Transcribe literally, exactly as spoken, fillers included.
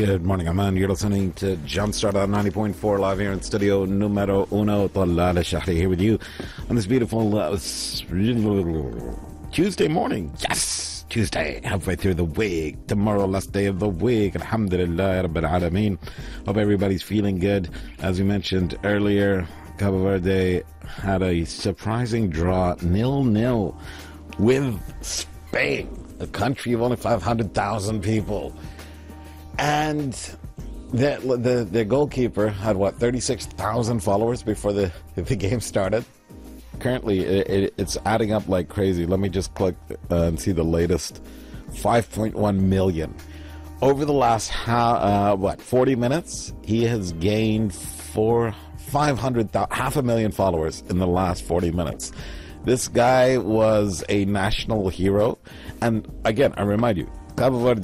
Good morning, Aman. You're listening to Jumpstart on ninety point four live here in studio numero uno. Talal Shahri here with you on this beautiful uh, Tuesday morning. Yes, Tuesday, halfway through the week. Tomorrow, last day of the week. Alhamdulillah, Rabbil Alameen. Hope everybody's feeling good. As we mentioned earlier, Cabo Verde had a surprising draw, nil-nil, with Spain, a country of only five hundred thousand people. And the, the the goalkeeper had, what, thirty-six thousand followers before the, the game started? Currently, it, it, it's adding up like crazy. Let me just click uh, and see the latest. five point one million. Over the last, ha- uh, what, forty minutes, he has gained four, five hundred thousand, half a million followers in the last forty minutes. This guy was a national hero. And again, I remind you, Cabo Verde